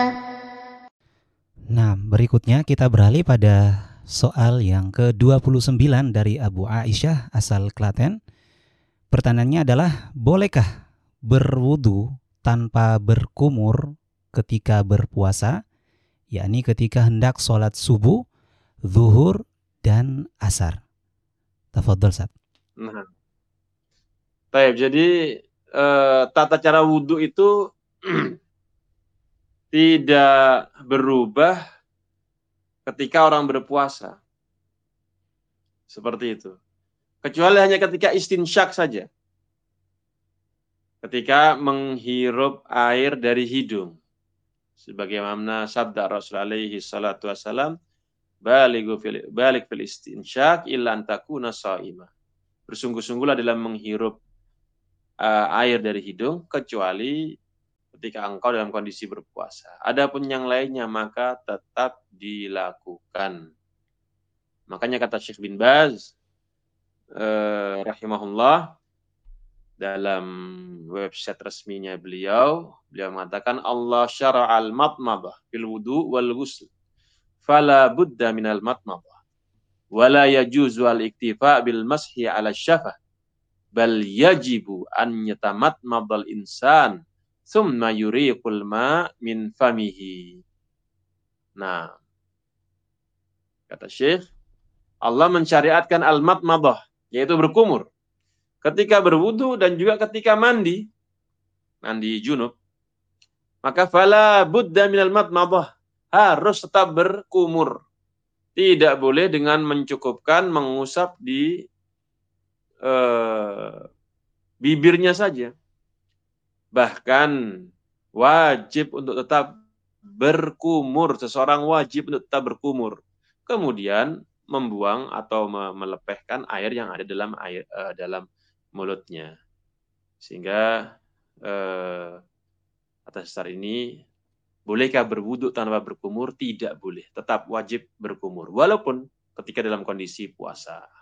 Nah, berikutnya kita beralih pada soal yang ke-29 dari Abu Aisyah asal Klaten. Pertanyaannya adalah, bolehkah berwudu tanpa berkumur ketika berpuasa, yakni ketika hendak sholat subuh, zuhur, dan asar? Tafadhol, Sat. Nah, baik. Jadi tata cara wudhu itu tidak berubah ketika orang berpuasa. Seperti itu. Kecuali hanya ketika istinsyak saja. Ketika menghirup air dari hidung. Sebagaimana sabda Rasul alaihi salatu wassalam, balik fil istinsyak illa antakuna sa'imah. Bersungguh-sungguhlah dalam menghirup air dari hidung, kecuali ketika engkau dalam kondisi berpuasa. Adapun yang lainnya maka tetap dilakukan. Makanya kata Syekh bin Baz rahimahullah dalam website resminya beliau mengatakan Allah syara'al matmadah fil wudu wal ghusl fala budda minal matmadah wala yajuzu al iktifa bil mashi ala syafah bal yajibu an yatamatmadal insan summa yuriqul ma min famihi. Nah, kata Syekh, Allah mensyariatkan al-matmadah, yaitu berkumur. Ketika berwudu dan juga ketika mandi junub, maka fala budda minal matmadah, harus tetap berkumur. Tidak boleh dengan mencukupkan mengusap di bibirnya saja. Bahkan wajib untuk tetap berkumur. Seseorang wajib untuk tetap berkumur. Kemudian membuang atau melepehkan air yang ada dalam mulutnya. Sehingga atas dasar ini, bolehkah berwudu tanpa berkumur? Tidak boleh. Tetap wajib berkumur. Walaupun ketika dalam kondisi puasa.